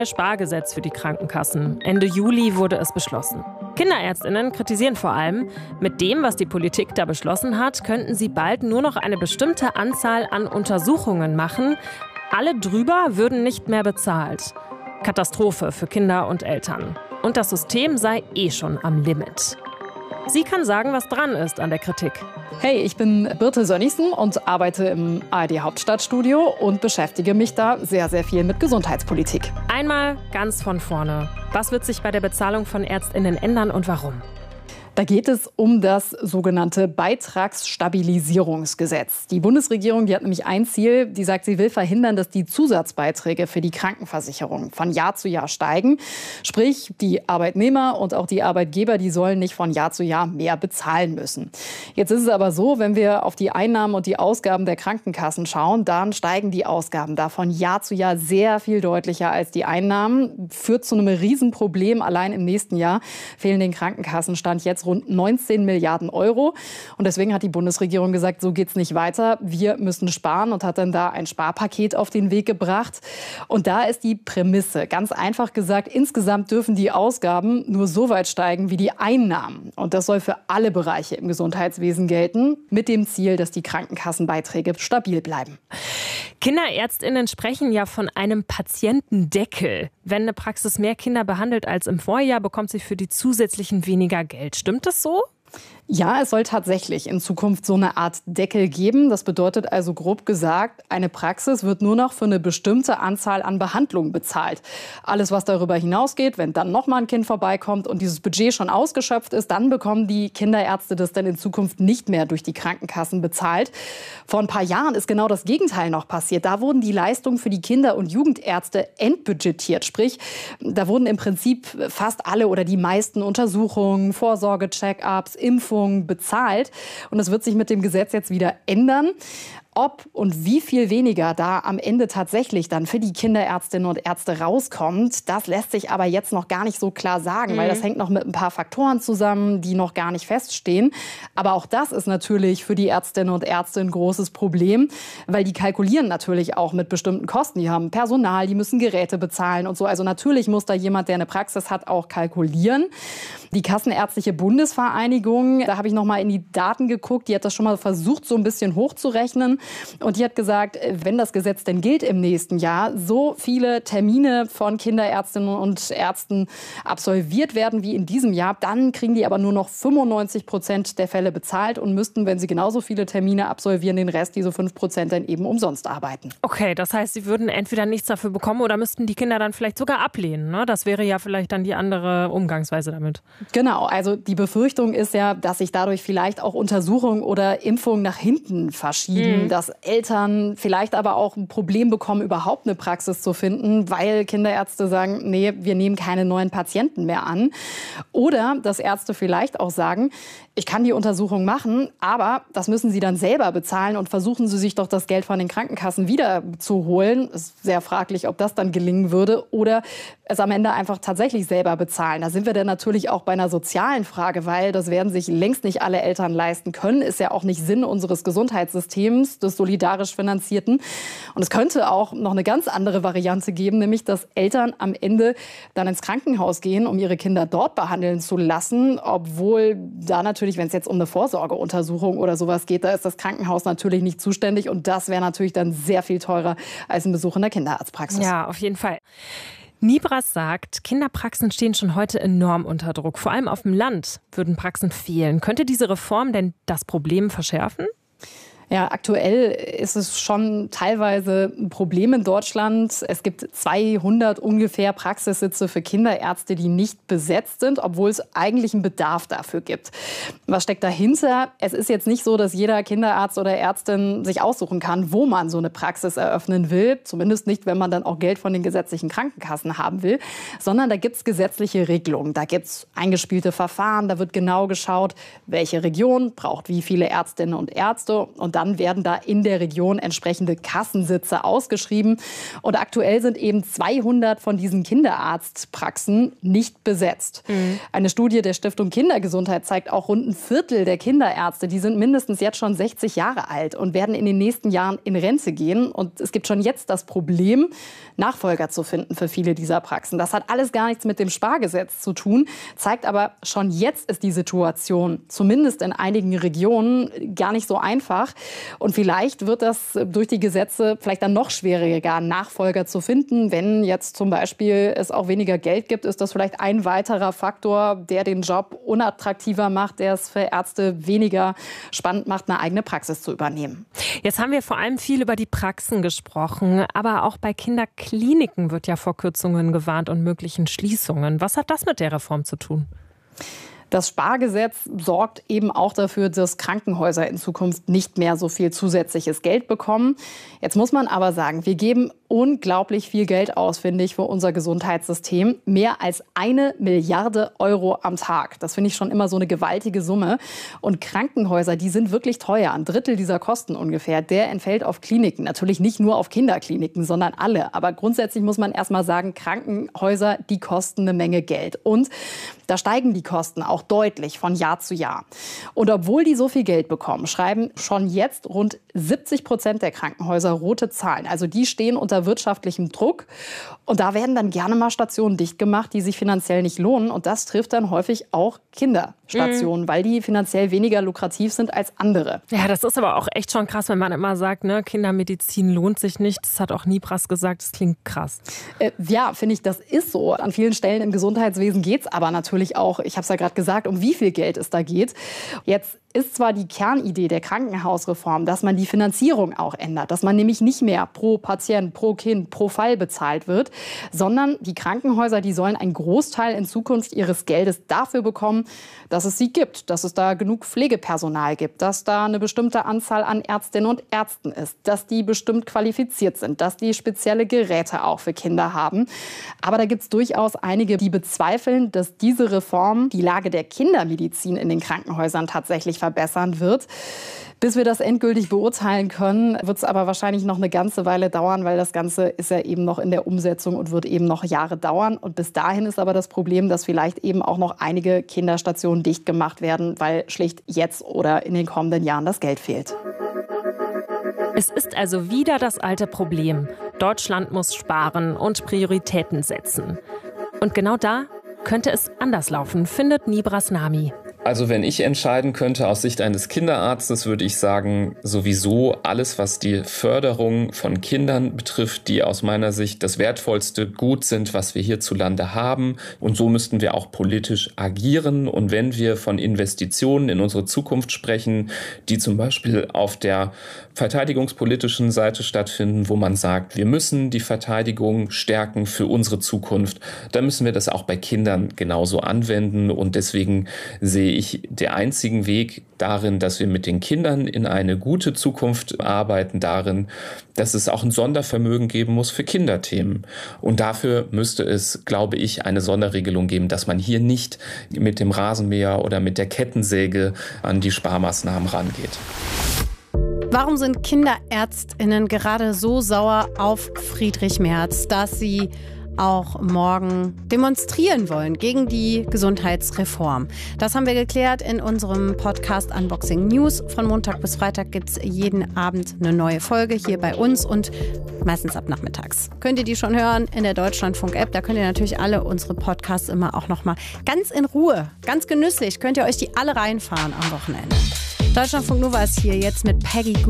Spargesetz für die Krankenkassen. Ende Juli wurde es beschlossen. KinderärztInnen kritisieren vor allem, mit dem, was die Politik da beschlossen hat, könnten sie bald nur noch eine bestimmte Anzahl an Untersuchungen machen. Alle drüber würden nicht mehr bezahlt. Katastrophe für Kinder und Eltern. Und das System sei schon am Limit. Sie kann sagen, was dran ist an der Kritik. Hey, ich bin Birte Sönnigsen und arbeite im ARD-Hauptstadtstudio und beschäftige mich da sehr, sehr viel mit Gesundheitspolitik. Einmal ganz von vorne. Was wird sich bei der Bezahlung von ÄrztInnen ändern und warum? Da geht es um das sogenannte Beitragsstabilisierungsgesetz. Die Bundesregierung, die hat nämlich ein Ziel, die sagt, sie will verhindern, dass die Zusatzbeiträge für die Krankenversicherung von Jahr zu Jahr steigen. Sprich, die Arbeitnehmer und auch die Arbeitgeber, die sollen nicht von Jahr zu Jahr mehr bezahlen müssen. Jetzt ist es aber so, wenn wir auf die Einnahmen und die Ausgaben der Krankenkassen schauen, dann steigen die Ausgaben da von Jahr zu Jahr sehr viel deutlicher als die Einnahmen. Führt zu einem Riesenproblem. Allein im nächsten Jahr fehlen den Krankenkassen Stand jetzt rund 19 Milliarden Euro. Und deswegen hat die Bundesregierung gesagt, so geht's nicht weiter. Wir müssen sparen und hat dann da ein Sparpaket auf den Weg gebracht. Und da ist die Prämisse, ganz einfach gesagt, insgesamt dürfen die Ausgaben nur so weit steigen wie die Einnahmen. Und das soll für alle Bereiche im Gesundheitswesen gelten, mit dem Ziel, dass die Krankenkassenbeiträge stabil bleiben. KinderärztInnen sprechen ja von einem Patientendeckel. Wenn eine Praxis mehr Kinder behandelt als im Vorjahr, bekommt sie für die zusätzlichen weniger Geld. Stimmt das so? Ja, es soll tatsächlich in Zukunft so eine Art Deckel geben. Das bedeutet also grob gesagt, eine Praxis wird nur noch für eine bestimmte Anzahl an Behandlungen bezahlt. Alles, was darüber hinausgeht, wenn dann noch mal ein Kind vorbeikommt und dieses Budget schon ausgeschöpft ist, dann bekommen die Kinderärzte das dann in Zukunft nicht mehr durch die Krankenkassen bezahlt. Vor ein paar Jahren ist genau das Gegenteil noch passiert. Da wurden die Leistungen für die Kinder- und Jugendärzte entbudgetiert. Sprich, da wurden im Prinzip fast alle oder die meisten Untersuchungen, Vorsorge-Check-ups, Impfungen bezahlt. Und das wird sich mit dem Gesetz jetzt wieder ändern. Ob und wie viel weniger da am Ende tatsächlich dann für die Kinderärztinnen und Ärzte rauskommt, das lässt sich aber jetzt noch gar nicht so klar sagen, weil das hängt noch mit ein paar Faktoren zusammen, die noch gar nicht feststehen. Aber auch das ist natürlich für die Ärztinnen und Ärzte ein großes Problem, weil die kalkulieren natürlich auch mit bestimmten Kosten. Die haben Personal, die müssen Geräte bezahlen und so. Also natürlich muss da jemand, der eine Praxis hat, auch kalkulieren. Die Kassenärztliche Bundesvereinigung, da habe ich noch mal in die Daten geguckt, die hat das schon mal versucht, so ein bisschen hochzurechnen. Und die hat gesagt, wenn das Gesetz denn gilt im nächsten Jahr, so viele Termine von Kinderärztinnen und Ärzten absolviert werden wie in diesem Jahr, dann kriegen die aber nur noch 95% der Fälle bezahlt und müssten, wenn sie genauso viele Termine absolvieren, den Rest, diese 5%, dann eben umsonst arbeiten. Okay, das heißt, sie würden entweder nichts dafür bekommen oder müssten die Kinder dann vielleicht sogar ablehnen, ne? Das wäre ja vielleicht dann die andere Umgangsweise damit. Genau, also die Befürchtung ist ja, dass sich dadurch vielleicht auch Untersuchungen oder Impfungen nach hinten verschieben, dass Eltern vielleicht aber auch ein Problem bekommen, überhaupt eine Praxis zu finden, weil Kinderärzte sagen, nee, wir nehmen keine neuen Patienten mehr an. Oder dass Ärzte vielleicht auch sagen, ich kann die Untersuchung machen, aber das müssen sie dann selber bezahlen und versuchen sie sich doch das Geld von den Krankenkassen wieder zu holen. Ist sehr fraglich, ob das dann gelingen würde oder es am Ende einfach tatsächlich selber bezahlen. Da sind wir dann natürlich auch bei einer sozialen Frage, weil das werden sich längst nicht alle Eltern leisten können. Ist ja auch nicht Sinn unseres Gesundheitssystems, des solidarisch finanzierten. Und es könnte auch noch eine ganz andere Variante geben, nämlich dass Eltern am Ende dann ins Krankenhaus gehen, um ihre Kinder dort behandeln zu lassen, obwohl da natürlich, wenn es jetzt um eine Vorsorgeuntersuchung oder sowas geht, da ist das Krankenhaus natürlich nicht zuständig und das wäre natürlich dann sehr viel teurer als ein Besuch in der Kinderarztpraxis. Ja, auf jeden Fall. Nibras sagt, Kinderpraxen stehen schon heute enorm unter Druck. Vor allem auf dem Land würden Praxen fehlen. Könnte diese Reform denn das Problem verschärfen? Ja, aktuell ist es schon teilweise ein Problem in Deutschland. Es gibt 200 ungefähr Praxissitze für Kinderärzte, die nicht besetzt sind, obwohl es eigentlich einen Bedarf dafür gibt. Was steckt dahinter? Es ist jetzt nicht so, dass jeder Kinderarzt oder Ärztin sich aussuchen kann, wo man so eine Praxis eröffnen will. Zumindest nicht, wenn man dann auch Geld von den gesetzlichen Krankenkassen haben will. Sondern da gibt es gesetzliche Regelungen. Da gibt es eingespielte Verfahren. Da wird genau geschaut, welche Region braucht wie viele Ärztinnen und Ärzte. Und dann werden da in der Region entsprechende Kassensitze ausgeschrieben. Und aktuell sind eben 200 von diesen Kinderarztpraxen nicht besetzt. Eine Studie der Stiftung Kindergesundheit zeigt auch, rund ein Viertel der Kinderärzte, die sind mindestens jetzt schon 60 Jahre alt und werden in den nächsten Jahren in Rente gehen. Und es gibt schon jetzt das Problem, Nachfolger zu finden für viele dieser Praxen. Das hat alles gar nichts mit dem Spargesetz zu tun, zeigt aber, schon jetzt ist die Situation, zumindest in einigen Regionen, gar nicht so einfach. Und vielleicht wird das durch die Gesetze vielleicht dann noch schwieriger, Nachfolger zu finden. Wenn jetzt zum Beispiel es auch weniger Geld gibt, ist das vielleicht ein weiterer Faktor, der den Job unattraktiver macht, der es für Ärzte weniger spannend macht, eine eigene Praxis zu übernehmen. Jetzt haben wir vor allem viel über die Praxen gesprochen, aber auch bei Kinderkliniken wird ja vor Kürzungen gewarnt und möglichen Schließungen. Was hat das mit der Reform zu tun? Das Spargesetz sorgt eben auch dafür, dass Krankenhäuser in Zukunft nicht mehr so viel zusätzliches Geld bekommen. Jetzt muss man aber sagen, wir geben unglaublich viel Geld aus, finde ich, für unser Gesundheitssystem. Mehr als 1 Milliarde Euro am Tag. Das finde ich schon immer so eine gewaltige Summe. Und Krankenhäuser, die sind wirklich teuer. Ein Drittel dieser Kosten ungefähr, der entfällt auf Kliniken. Natürlich nicht nur auf Kinderkliniken, sondern alle. Aber grundsätzlich muss man erst mal sagen, Krankenhäuser, die kosten eine Menge Geld. Und da steigen die Kosten auch deutlich von Jahr zu Jahr. Und obwohl die so viel Geld bekommen, schreiben schon jetzt rund 70% der Krankenhäuser rote Zahlen. Also die stehen unter wirtschaftlichem Druck. Und da werden dann gerne mal Stationen dicht gemacht, die sich finanziell nicht lohnen. Und das trifft dann häufig auch Kinderstationen, weil die finanziell weniger lukrativ sind als andere. Ja, das ist aber auch echt schon krass, wenn man immer sagt, ne, Kindermedizin lohnt sich nicht. Das hat auch Nibras gesagt, das klingt krass. Ja, finde ich, das ist so. An vielen Stellen im Gesundheitswesen geht es aber natürlich auch, ich habe es ja gerade gesagt, um wie viel Geld es da geht. Jetzt ist zwar die Kernidee der Krankenhausreform, dass man die Finanzierung auch ändert, dass man nämlich nicht mehr pro Patient, pro Kind, pro Fall bezahlt wird, sondern die Krankenhäuser, die sollen einen Großteil in Zukunft ihres Geldes dafür bekommen, dass es sie gibt, dass es da genug Pflegepersonal gibt, dass da eine bestimmte Anzahl an Ärztinnen und Ärzten ist, dass die bestimmt qualifiziert sind, dass die spezielle Geräte auch für Kinder haben. Aber da gibt es durchaus einige, die bezweifeln, dass diese Reform die Lage der Kindermedizin in den Krankenhäusern tatsächlich verbessern wird. Bis wir das endgültig beurteilen können, wird es aber wahrscheinlich noch eine ganze Weile dauern, weil das Ganze ist ja eben noch in der Umsetzung und wird eben noch Jahre dauern. Und bis dahin ist aber das Problem, dass vielleicht eben auch noch einige Kinderstationen dicht gemacht werden, weil schlicht jetzt oder in den kommenden Jahren das Geld fehlt. Es ist also wieder das alte Problem. Deutschland muss sparen und Prioritäten setzen. Und genau da könnte es anders laufen, findet Nibras Nami. Also wenn ich entscheiden könnte aus Sicht eines Kinderarztes, würde ich sagen, sowieso alles, was die Förderung von Kindern betrifft, die aus meiner Sicht das wertvollste Gut sind, was wir hierzulande haben. Und so müssten wir auch politisch agieren. Und wenn wir von Investitionen in unsere Zukunft sprechen, die zum Beispiel auf der verteidigungspolitischen Seite stattfinden, wo man sagt, wir müssen die Verteidigung stärken für unsere Zukunft, dann müssen wir das auch bei Kindern genauso anwenden. Und deswegen sehe ich den einzigen Weg darin, dass wir mit den Kindern in eine gute Zukunft arbeiten, darin, dass es auch ein Sondervermögen geben muss für Kinderthemen. Und dafür müsste es, glaube ich, eine Sonderregelung geben, dass man hier nicht mit dem Rasenmäher oder mit der Kettensäge an die Sparmaßnahmen rangeht. Warum sind KinderärztInnen gerade so sauer auf Friedrich Merz, dass sie auch morgen demonstrieren wollen gegen die Gesundheitsreform? Das haben wir geklärt in unserem Podcast Unboxing News. Von Montag bis Freitag gibt es jeden Abend eine neue Folge hier bei uns und meistens ab nachmittags. Könnt ihr die schon hören in der Deutschlandfunk-App. Da könnt ihr natürlich alle unsere Podcasts immer auch nochmal ganz in Ruhe, ganz genüsslich, könnt ihr euch die alle reinfahren am Wochenende. Deutschlandfunk Nova ist hier jetzt mit Peggy Gou.